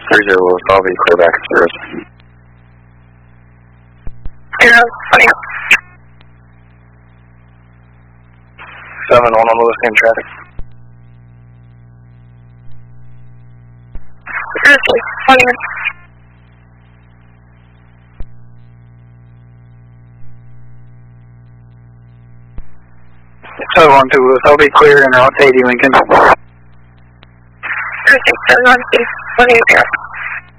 30 Lewis, I'll be clear back at service. 0, 20. 7, 1 on Lewis, same traffic. Grizzly, 20. So 1 2 Lewis, I'll be clear and route to 80 Lincoln. Grizzly, 7, 1, 20.